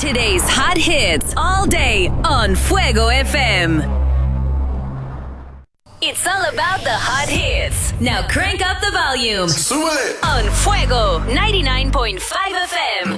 Today's hot hits all day on Fuego FM. It's all about the hot hits. Now crank up the volume. Súbele. On Fuego 99.5 FM.